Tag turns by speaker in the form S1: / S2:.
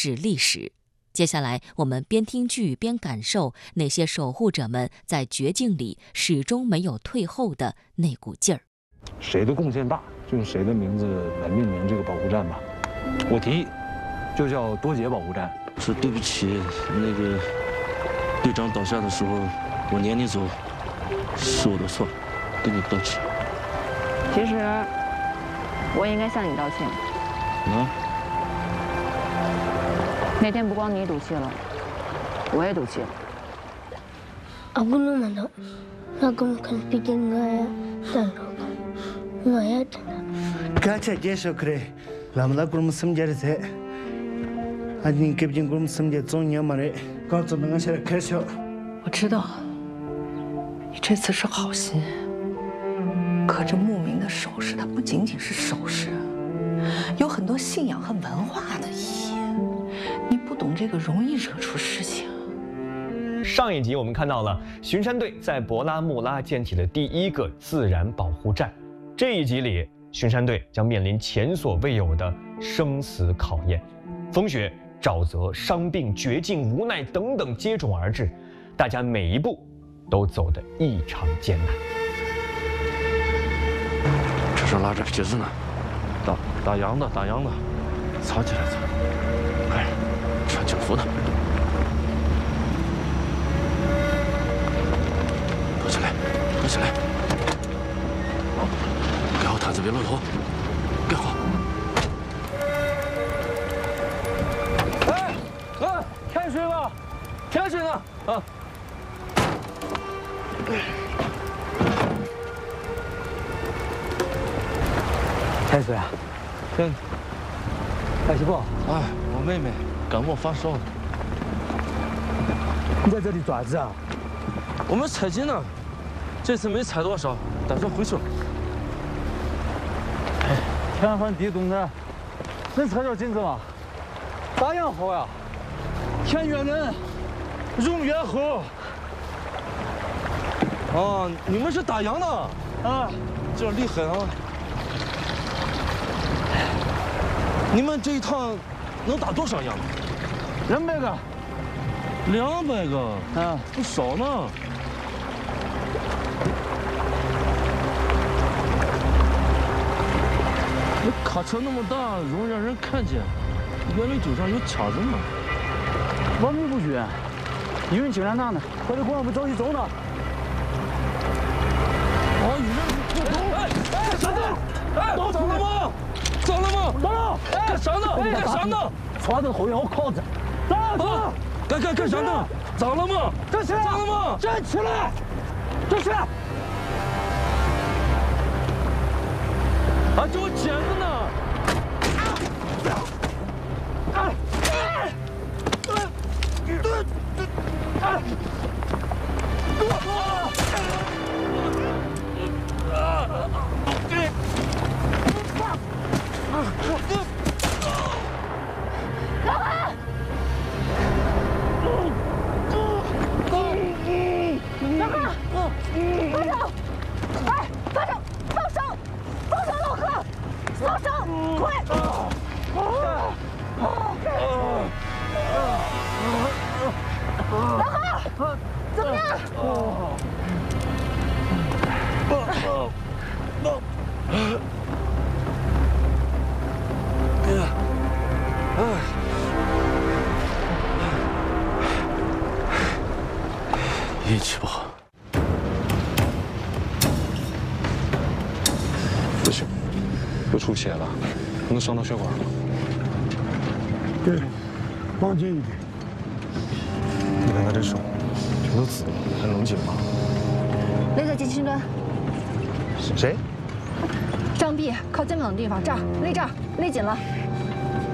S1: 是历史。接下来，我们边听剧边感受那些守护者们在绝境里始终没有退后的那股劲儿。
S2: 谁的贡献大，就用谁的名字来命名这个保护站吧。我提议，就叫多杰保护站。
S3: 说对不起，那个队长倒下的时候，我撵你走，是我的错，跟你道歉。
S4: 其实，我应该向你道歉。那天不光你赌气了，我也赌气了。
S5: Aku naman nagam kan bikin ngaya tanok ngaya tanok.
S6: Kacha jesho kre, lamla kurum samjare se. Adin kebjin kurum samje zonya mare,告诉能下来开销。
S7: 我知道，你这次是好心，可这牧民的首饰，它不仅仅是首饰，有很多信仰和文化的意义。你不懂这个，容易惹出事情。
S8: 上一集我们看到了巡山队在博拉穆拉建起的第一个自然保护站，这一集里，巡山队将面临前所未有的生死考验，风雪、沼泽、伤病、绝境、无奈等等接踵而至，大家每一步都走得异常艰难。
S3: 这是拉着皮子呢，
S2: 打烊的，
S3: 藏起来藏。哎，穿警服的。躲起来！好，盖好毯子，别露头，盖好。
S2: 开水了，开水呢！啊！开水啊！真，大媳妇。
S3: 哎，我妹妹感冒发烧了。
S2: 你在这里爪子啊？
S3: 我们采金呢。这次没采多少，打算回去了。
S2: 天翻地动的，能采点金子吗？大洋好呀，天越冷，容越厚。
S3: 啊，你们是打烊的
S2: 啊？
S3: 这厉害啊！你们这一趟能打多少烊
S2: ？200个。
S3: 200个？啊，不少呢。那卡车那么大，容易让人看见。原来酒上有卡子吗？
S2: 我们不去，因为警察那呢，快点，我们着急走呢。
S3: 哦，你这不走！哎，啥子？哎，走了吗？走了吗？
S2: 走了！
S3: 干啥呢？干啥呢？
S2: 穿着后面我靠着。走！
S3: 干啥呢？咋了吗？
S2: 站起来！
S3: 咋了吗？
S2: 站起来！站起来！
S3: 还给我剪子呢！运气不好。
S2: 不行，又出血了，可能伤到血管了。
S6: 对，绑紧一点。
S2: 你看他这手，全都紫了，还能紧吗？
S4: 勒在肩心端。
S2: 谁？
S4: 张臂靠肩膀的地方，这儿勒紧了。